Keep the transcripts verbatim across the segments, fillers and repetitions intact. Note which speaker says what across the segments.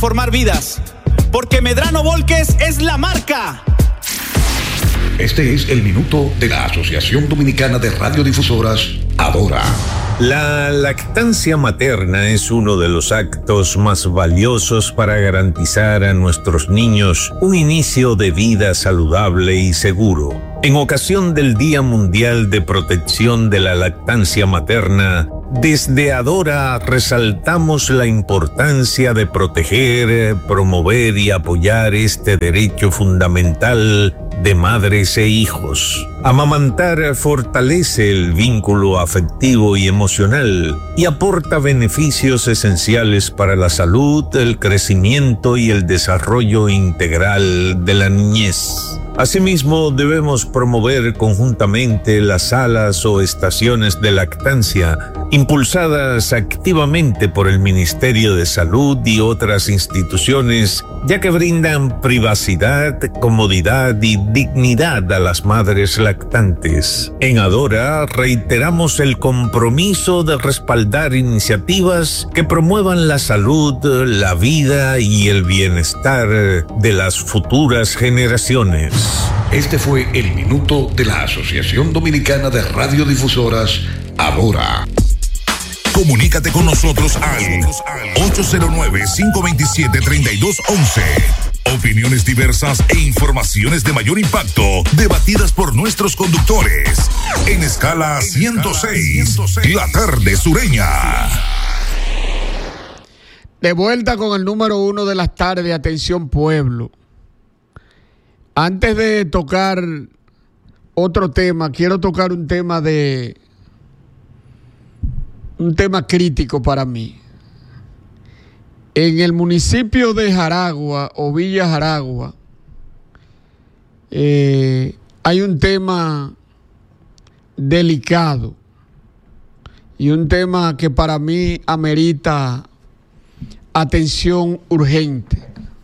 Speaker 1: transformar vidas, porque Medrano Volques es la marca.
Speaker 2: Este es el minuto de la Asociación Dominicana de Radiodifusoras, Adora.
Speaker 3: La lactancia materna es uno de los actos más valiosos para garantizar a nuestros niños un inicio de vida saludable y seguro. En ocasión del Día Mundial de Protección de la Lactancia Materna, desde Adora resaltamos la importancia de proteger, promover y apoyar este derecho fundamental de madres e hijos. Amamantar fortalece el vínculo afectivo y emocional y aporta beneficios esenciales para la salud, el crecimiento y el desarrollo integral de la niñez. Asimismo, debemos promover conjuntamente las salas o estaciones de lactancia, impulsadas activamente por el Ministerio de Salud y otras instituciones, ya que brindan privacidad, comodidad y dignidad a las madres lactantes. En Adora reiteramos el compromiso de respaldar iniciativas que promuevan la salud, la vida y el bienestar de las futuras generaciones.
Speaker 2: Este fue el minuto de la Asociación Dominicana de Radiodifusoras, Adora.
Speaker 4: Comunícate con nosotros al ocho cero nueve, cinco dos siete, tres dos uno uno. Opiniones diversas e informaciones de mayor impacto, debatidas por nuestros conductores. En escala ciento seis, la tarde sureña.
Speaker 5: De vuelta con el número uno de las tardes, atención pueblo. Antes de tocar otro tema, quiero tocar un tema de un tema crítico para mí. En el municipio de Jaragua o Villa Jaragua eh, hay un tema delicado y un tema que para mí amerita atención urgente.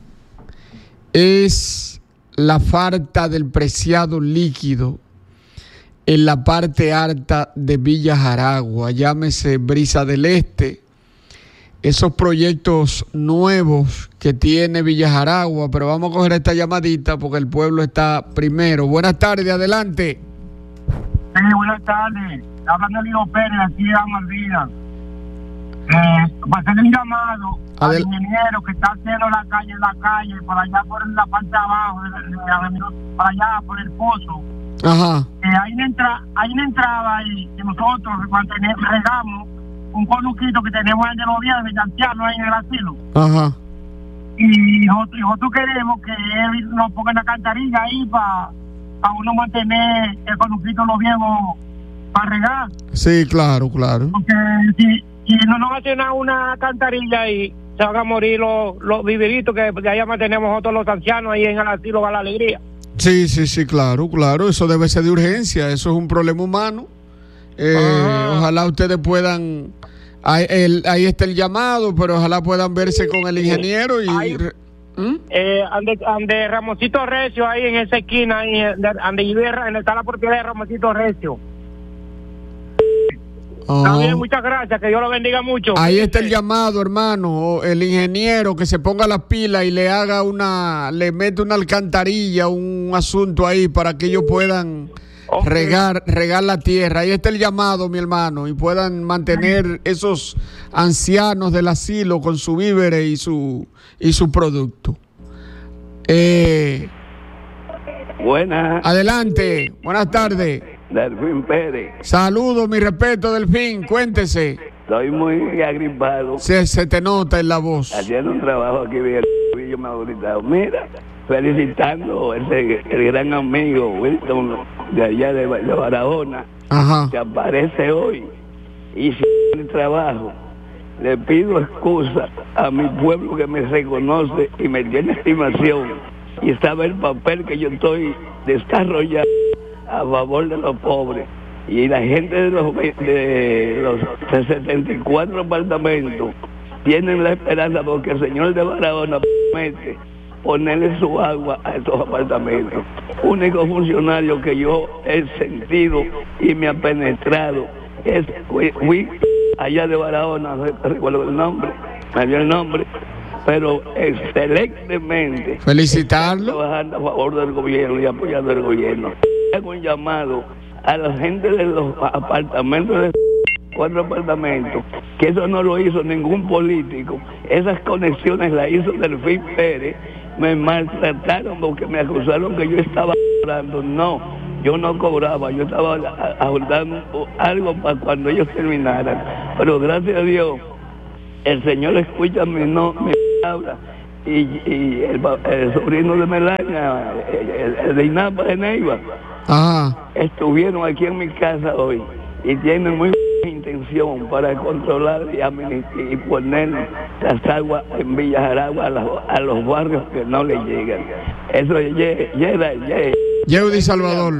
Speaker 5: Es la falta del preciado líquido en la parte alta de Villa Jaragua, llámese Brisa del Este, esos proyectos nuevos que tiene Villa Jaragua, pero vamos a coger esta llamadita porque el pueblo está primero. Buenas tardes, adelante.
Speaker 6: Sí, buenas tardes. Hablando de Lino Pérez, aquí a Malvinas. Eh, para hacerle un llamado Adel- al ingeniero que está haciendo la calle en la calle, para allá por la parte de abajo, de, de, de, para allá por el pozo.
Speaker 5: Ajá.
Speaker 6: Eh, hay, una entra, hay una entrada ahí que nosotros mantenemos, regamos un conuquito que tenemos en el gobierno de ancianos ahí en el asilo.
Speaker 5: Ajá.
Speaker 6: Y nosotros, nosotros queremos que él nos ponga una cantarilla ahí para pa uno mantener el conuquito los viejos para regar.
Speaker 5: Sí, claro, claro.
Speaker 6: Porque si Y no nos hacen una cantarilla y se van a morir los, los viveritos que, que allá mantenemos nosotros los ancianos ahí en el asilo de la alegría.
Speaker 5: Sí, sí, sí, claro, claro. Eso debe ser de urgencia. Eso es un problema humano. Eh, ojalá ustedes puedan... Ahí, el, ahí está el llamado, pero ojalá puedan verse con el ingeniero y...
Speaker 6: Ahí, ¿Mm? eh, ande, ande Ramosito Recio, ahí en esa esquina, ahí, ande, ande está la propiedad de Ramosito Recio.
Speaker 5: Oh.
Speaker 6: Está bien, muchas gracias, que Dios lo bendiga mucho.
Speaker 5: Ahí está el llamado, hermano, el ingeniero que se ponga las pilas y le haga una, le mete una alcantarilla, un asunto ahí para que ellos puedan okay. regar, regar la tierra. Ahí está el llamado, mi hermano, y puedan mantener esos ancianos del asilo con su víveres y su y su producto. Eh,
Speaker 7: Buenas.
Speaker 5: Adelante, buenas tardes.
Speaker 7: Delfín Pérez.
Speaker 5: Saludos, mi respeto, Delfín, cuéntese.
Speaker 7: Estoy muy agripado.
Speaker 5: Se, se te nota en la voz.
Speaker 7: Haciendo un trabajo aquí bien, yo me ahorita. Mira, felicitando a ese, el gran amigo Wilson de allá de, de Barahona.
Speaker 5: Ajá.
Speaker 7: Que aparece hoy y si el trabajo. Le pido excusa a mi pueblo que me reconoce y me tiene estimación y sabe el papel que yo estoy desarrollando a favor de los pobres. Y la gente de los, de los setenta y cuatro apartamentos tienen la esperanza porque el señor de Barahona promete ponerle su agua a estos apartamentos. Único funcionario que yo he sentido y me ha penetrado es fui, fui allá de Barahona, no recuerdo el nombre, me dio el nombre, pero excelentemente.
Speaker 5: Felicitarlo.
Speaker 7: Trabajando a favor del gobierno y apoyando al gobierno. Hago un llamado a la gente de los apartamentos de cuatro apartamentos, que eso no lo hizo ningún político. Esas conexiones las hizo Delfín Pérez. Me maltrataron porque me acusaron que yo estaba cobrando. No, yo no cobraba, yo estaba ahorrando algo para cuando ellos terminaran. Pero gracias a Dios, el Señor escucha mi, no, mi palabra. Y, y el, el sobrino de Melania, el, el de Inapa de Neiva,
Speaker 5: Ajá.
Speaker 7: estuvieron aquí en mi casa hoy y tienen muy buena intención para controlar y, y poner las aguas en Villa Jaragua a, la, a los barrios que no le llegan. Eso es Ye,
Speaker 5: Yeudi Salvador.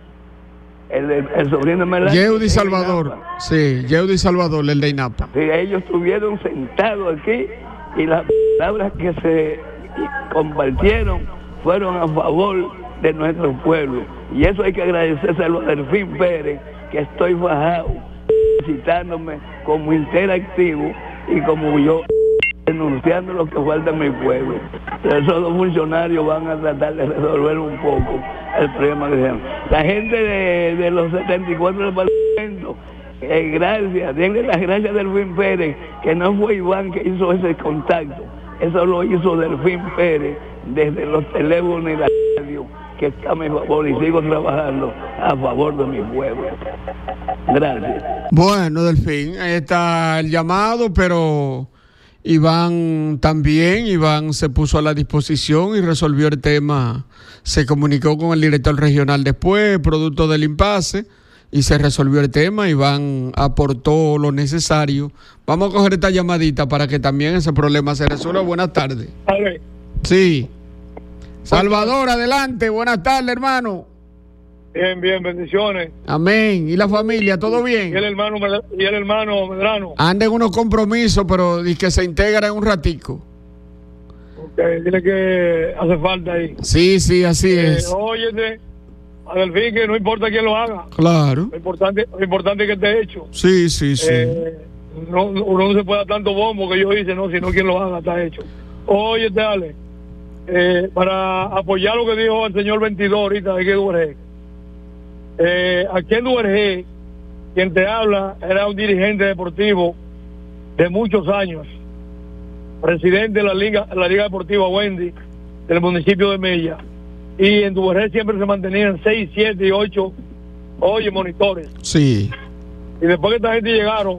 Speaker 7: El, el, el sobrino de Melania.
Speaker 5: Yeudi Salvador. Sí, Yeudi Salvador, el de Inapa.
Speaker 7: Sí, ellos estuvieron sentados aquí y las palabras que se compartieron fueron a favor de nuestro pueblo. Y eso hay que agradecérselo a Delfín Pérez, que estoy bajado, visitándome como interactivo y como yo denunciando lo que falta en mi pueblo. Esos dos funcionarios van a tratar de resolver un poco el problema que tenemos. La gente de, de los setenta y cuatro departamentos, eh, gracias, denle las gracias a Delfín Pérez, que no fue Iván que hizo ese contacto, eso lo hizo Delfín Pérez desde los teléfonos y la radio, que está a mi favor y sigo trabajando a favor de mi pueblo. Gracias.
Speaker 5: Bueno, Delfín, ahí está el llamado, pero Iván también, Iván se puso a la disposición y resolvió el tema, se comunicó con el director regional después, producto del impasse, y se resolvió el tema. Iván aportó lo necesario. Vamos a coger esta llamadita para que también ese problema se resuelva. Buenas tardes.
Speaker 8: Vale.
Speaker 5: Sí. Salvador, adelante. Buenas tardes, hermano.
Speaker 8: Bien, bien, bendiciones.
Speaker 5: Amén. ¿Y la familia, todo bien?
Speaker 8: Y el hermano, y el hermano Medrano.
Speaker 5: Anda en unos compromisos, pero dice que se integra en un ratico.
Speaker 8: Ok, dile que hace falta ahí.
Speaker 5: Sí, sí, así
Speaker 8: eh,
Speaker 5: es.
Speaker 8: Óyete, a Delfín, que no importa quién lo haga.
Speaker 5: Claro.
Speaker 8: Lo importante, lo importante es que esté hecho.
Speaker 5: Sí, sí, sí.
Speaker 8: Eh, no, uno no se puede dar tanto bombo que yo hice, no, sino quien lo haga está hecho. Óyete, Ale, eh, para apoyar lo que dijo el señor veintidós ahorita de que Duvergé. Eh, aquí en Duvergé, quien te habla era un dirigente deportivo de muchos años, presidente de la Liga, la Liga Deportiva Wendy del municipio de Mella, y en Duvergé siempre se mantenían seis, siete y ocho oye monitores.
Speaker 5: Sí.
Speaker 8: Y después que esta gente llegaron,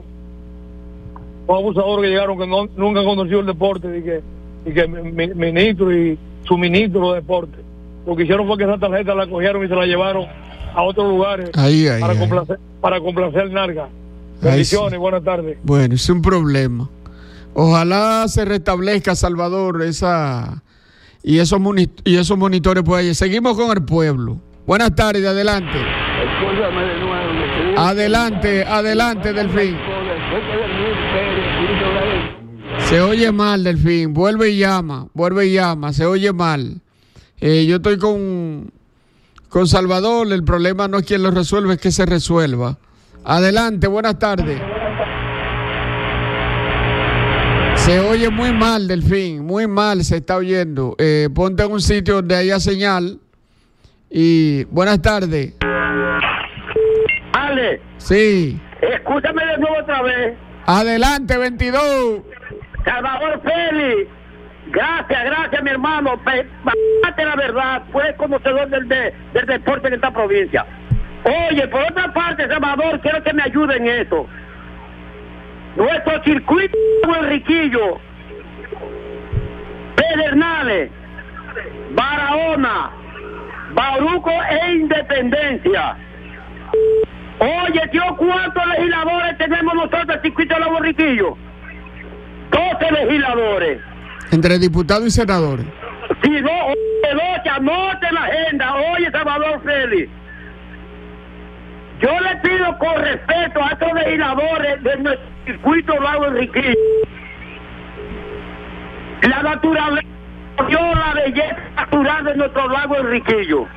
Speaker 8: los abusadores que llegaron que no, nunca han conocido el deporte, y que, y que mi, ministro y su ministro de deporte, lo que hicieron fue que esa tarjeta la cogieron y se la llevaron a otros lugares
Speaker 5: ahí, ahí,
Speaker 8: para,
Speaker 5: ahí.
Speaker 8: Complacer, para complacer Narga. Bendiciones, sí. Buenas tardes.
Speaker 5: Bueno, es un problema. Ojalá se restablezca, Salvador, esa y esos monit- y esos monitores por ahí. Seguimos con el pueblo. Buenas tardes, adelante.
Speaker 7: Escúchame de nuevo.
Speaker 5: Adelante, adelante, Delfín. Se oye mal, Delfín. Vuelve y llama, vuelve y llama. Se oye mal. Eh, yo estoy con, con Salvador. El problema no es quien lo resuelve, es que se resuelva. Adelante, buenas tardes. Se oye muy mal, Delfín, muy mal se está oyendo. Eh, ponte en un sitio donde haya señal. Y buenas tardes.
Speaker 6: Ale.
Speaker 5: Sí.
Speaker 6: Escúchame de nuevo otra vez.
Speaker 5: Adelante, veintidós.
Speaker 6: Salvador Félix. Gracias, gracias, mi hermano. Pate la verdad, fue conocedor del, de, del deporte en esta provincia. Oye, por otra parte, Salvador, quiero que me ayude en esto. Nuestro circuito Enriquillo, Pedernales, Barahona, Bauruco e Independencia. Oye, tío, ¿cuántos legisladores tenemos nosotros en el circuito de los Enriquillo? doce legisladores.
Speaker 5: Entre diputados y senadores.
Speaker 6: Sí, no, oye, que anote la agenda. Oye, Salvador Félix, yo le pido con respeto a estos legisladores de nuestro circuito Lago Enriquillo. La naturaleza, yo la belleza natural de nuestro Lago Enriquillo.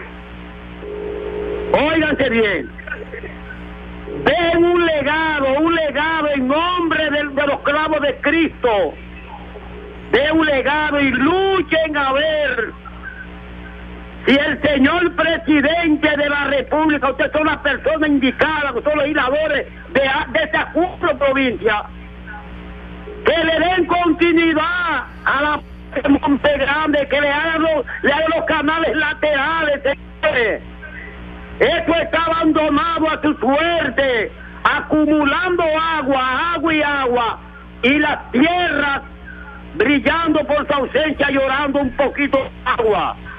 Speaker 6: Óiganse bien. Ven un legado, un legado en nombre de, de los clavos de Cristo.
Speaker 9: de un legado y luchen a ver si el señor presidente de la República, ustedes son las personas indicadas, son los legisladores de, de esta cuatro provincias, que le den continuidad a la de Monte Grande, que le hagan los, le hagan los canales laterales, señores. Esto está abandonado a su suerte, acumulando agua, agua y agua, y las tierras brillando por su ausencia, llorando un poquito de agua.